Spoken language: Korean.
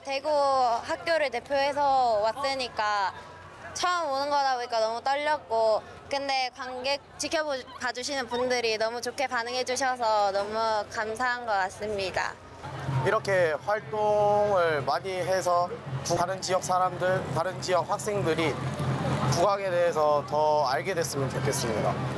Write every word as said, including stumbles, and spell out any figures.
대구 학교를 대표해서 왔으니까 처음 오는 거다 보니까 너무 떨렸고, 근데 관객 지켜봐 주시는 분들이 너무 좋게 반응해 주셔서 너무 감사한 것 같습니다. 이렇게 활동을 많이 해서 다른 지역 사람들, 다른 지역 학생들이 국악에 대해서 더 알게 됐으면 좋겠습니다.